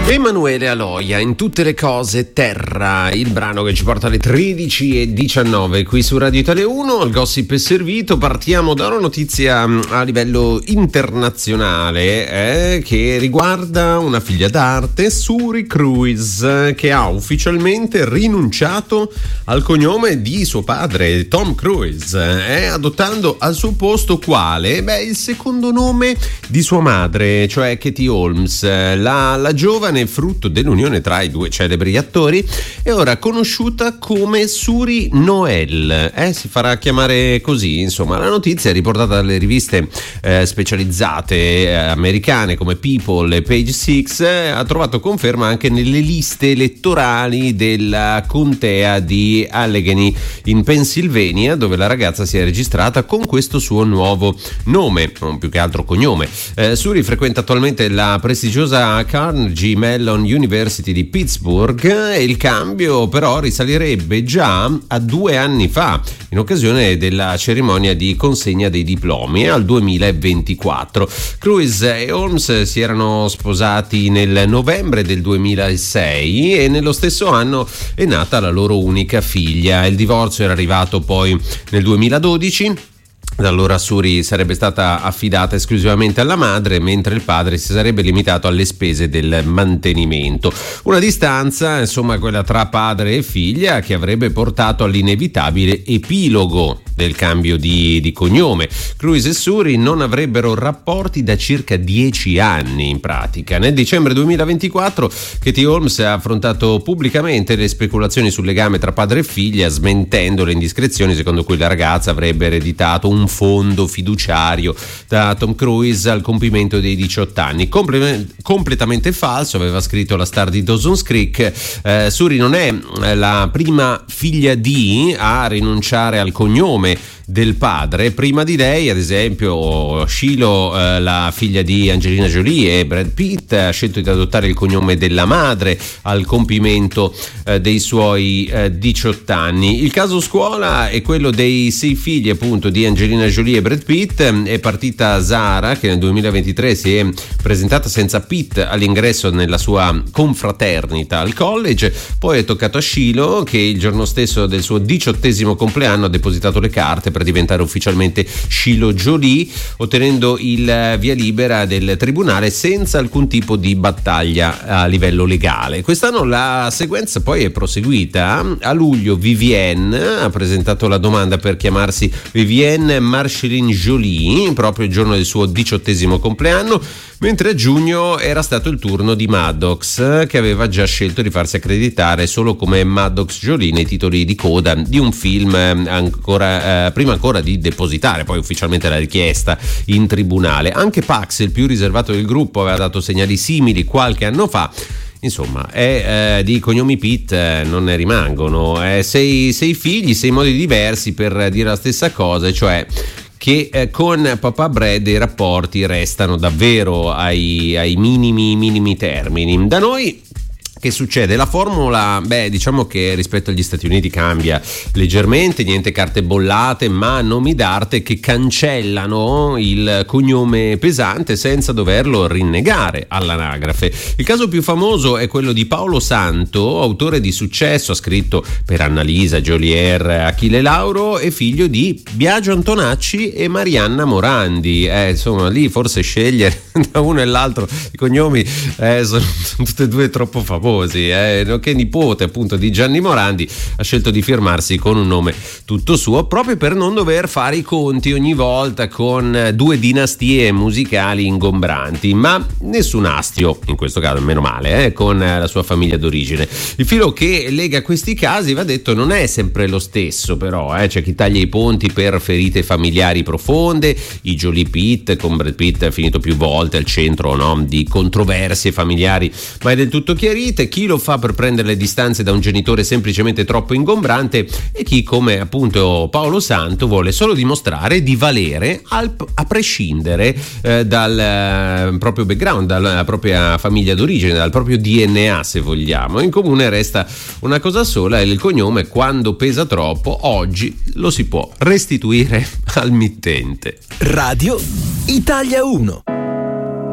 Emanuele Aloia, In tutte le cose terra, il brano che ci porta alle 13:19 qui su Radio Italia 1. Il gossip è servito. Partiamo da una notizia a livello internazionale che riguarda una figlia d'arte, Suri Cruise, che ha ufficialmente rinunciato al cognome di suo padre, Tom Cruise, adottando al suo posto quale? Il secondo nome di sua madre, cioè Katie Holmes. La giovane, frutto dell'unione tra i due celebri attori, è ora conosciuta come Suri Noel, si farà chiamare così. Insomma, la notizia è riportata dalle riviste specializzate americane come People e Page Six, ha trovato conferma anche nelle liste elettorali della contea di Allegheny in Pennsylvania, dove la ragazza si è registrata con questo suo nuovo nome, non più che altro cognome. Suri frequenta attualmente la prestigiosa Carnegie Mellon University di Pittsburgh e il cambio però risalirebbe già a 2 anni fa, in occasione della cerimonia di consegna dei diplomi al 2024. Cruise e Holmes si erano sposati nel novembre del 2006 e nello stesso anno è nata la loro unica figlia. Il divorzio era arrivato poi nel 2012. Da allora Suri sarebbe stata affidata esclusivamente alla madre, mentre il padre si sarebbe limitato alle spese del mantenimento. Una distanza, insomma, quella tra padre e figlia, che avrebbe portato all'inevitabile epilogo del cambio di cognome. Cruise e Suri non avrebbero rapporti da circa 10 anni in pratica. Nel dicembre 2024 Katie Holmes ha affrontato pubblicamente le speculazioni sul legame tra padre e figlia, smentendo le indiscrezioni secondo cui la ragazza avrebbe ereditato un fondo fiduciario da Tom Cruise al compimento dei 18 anni. Completamente falso, aveva scritto la star di Dawson's Creek. Suri non è la prima figlia a rinunciare al cognome del padre. Prima di lei, ad esempio, Shiloh, la figlia di Angelina Jolie e Brad Pitt, ha scelto di adottare il cognome della madre al compimento dei suoi 18 anni. Il caso scuola è quello dei 6 figli, appunto, di Angelina Jolie e Brad Pitt. È partita Zara, che nel 2023 si è presentata senza Pitt all'ingresso nella sua confraternita al college. Poi è toccato a Shiloh, che il giorno stesso del suo 18° compleanno ha depositato le carte per diventare ufficialmente Shiloh Jolie, ottenendo il via libera del tribunale senza alcun tipo di battaglia a livello legale. Quest'anno la sequenza poi è proseguita. A luglio Vivienne ha presentato la domanda per chiamarsi Vivienne Marceline Jolie, proprio il giorno del suo 18° compleanno, mentre a giugno era stato il turno di Maddox, che aveva già scelto di farsi accreditare solo come Maddox Jolie nei titoli di coda di un film, prima ancora di depositare poi ufficialmente la richiesta in tribunale. Anche Pax, il più riservato del gruppo, aveva dato segnali simili qualche anno fa. Insomma, di cognomi Pitt non ne rimangono. 6 figli, 6 modi diversi per dire la stessa cosa, cioè che con papà Brad i rapporti restano davvero ai minimi termini. Da noi che succede? La formula, diciamo che rispetto agli Stati Uniti cambia leggermente, niente carte bollate, ma nomi d'arte che cancellano il cognome pesante senza doverlo rinnegare all'anagrafe. Il caso più famoso è quello di Paolo Santo, autore di successo, ha scritto per Annalisa, Jolier, Achille Lauro, e figlio di Biagio Antonacci e Marianna Morandi. Insomma, lì forse scegliere da uno e l'altro i cognomi sono tutte e due troppo famosi. Che nipote appunto di Gianni Morandi ha scelto di firmarsi con un nome tutto suo, proprio per non dover fare i conti ogni volta con 2 dinastie musicali ingombranti, ma nessun astio, in questo caso meno male, con la sua famiglia d'origine. Il filo che lega questi casi, va detto, non è sempre lo stesso, però c'è chi taglia i ponti per ferite familiari profonde. I Jolie Pitt, con Brad Pitt finito più volte al centro di controversie familiari mai del tutto chiarite, chi lo fa per prendere le distanze da un genitore semplicemente troppo ingombrante, e chi, come appunto Paolo Santo, vuole solo dimostrare di valere a prescindere dal proprio background, dalla propria famiglia d'origine, dal proprio DNA, se vogliamo. In comune resta una cosa sola: il cognome, quando pesa troppo, oggi lo si può restituire al mittente. Radio Italia 1.